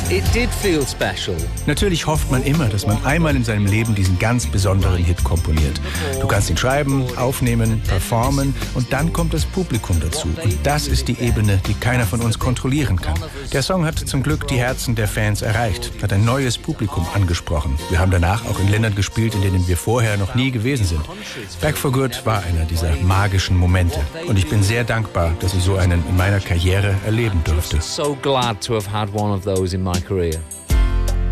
It did feel special. Natürlich hofft man immer, dass man einmal in seinem Leben diesen ganz besonderen Hit komponiert. Du kannst ihn schreiben, aufnehmen, performen und dann kommt das Publikum dazu. Und das ist die Ebene, die keiner von uns kontrollieren kann. Der Song hat zum Glück die Herzen der Fans erreicht, hat ein neues Publikum angesprochen. Wir haben danach auch in Ländern gespielt, in denen wir vorher noch nie gewesen sind. Back for Good war einer dieser magischen Momente. Und ich bin sehr dankbar, dass ich so einen in meiner Karriere erleben durfte. So glad to have had one of those in my career.